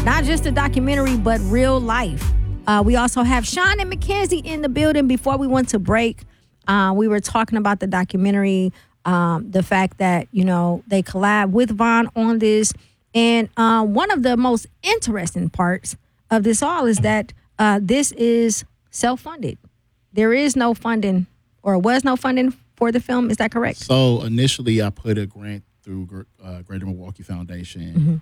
Not just a documentary, but real life. We also have Sean and Mackenzie in the building. Before we went to break, we were talking about the documentary, the fact that, they collab with Vaughn on this. And one of the most interesting parts of this all is that this is self-funded. There is no funding, or was no funding for the film. Is that correct? So initially I put a grant through Greater Milwaukee Foundation